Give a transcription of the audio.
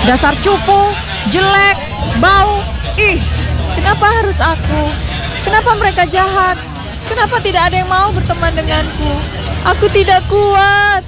Dasar cupu, jelek, bau. Ih, kenapa harus aku? Kenapa mereka jahat? Kenapa tidak ada yang mau berteman denganku? Aku tidak kuat.